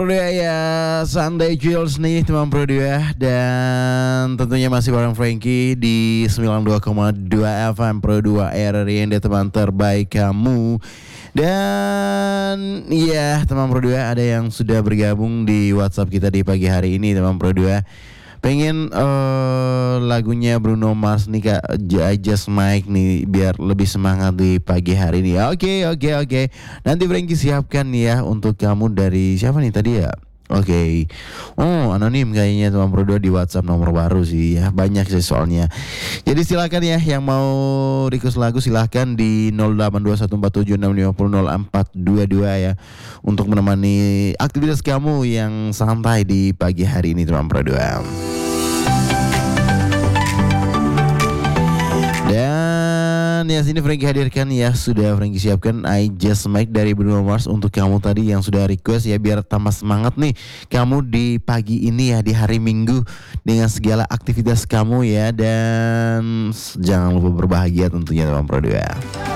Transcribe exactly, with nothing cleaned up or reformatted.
Udah ya Sunday Chills nih teman Pro dua. Dan tentunya masih bareng Frankie di sembilan puluh dua koma dua F M Pro dua R R I yang teman terbaik kamu. Dan ya teman Pro dua, ada yang sudah bergabung di WhatsApp kita di pagi hari ini teman Pro dua. Pengen uh, lagunya Bruno Mars nih Kak, I Just Mic nih biar lebih semangat di pagi hari ini. Oke oke oke. Nanti Frankie siapkan ya untuk kamu. Dari siapa nih tadi ya? Oke, okay. Oh anonim kayaknya teman Pro dua di WhatsApp, nomor baru sih ya, banyak sih soalnya. Jadi silakan ya yang mau request lagu silahkan di nol delapan dua satu empat tujuh enam lima nol nol empat dua dua ya, untuk menemani aktivitas kamu yang santai di pagi hari ini teman Pro dua. Dan ya sini Frankie hadirkan ya, sudah Frankie siapkan I Just Mic dari Bruno Mars untuk kamu tadi yang sudah request ya, biar tambah semangat nih kamu di pagi ini ya, di hari Minggu dengan segala aktivitas kamu ya. Dan jangan lupa berbahagia tentunya teman Pro dua.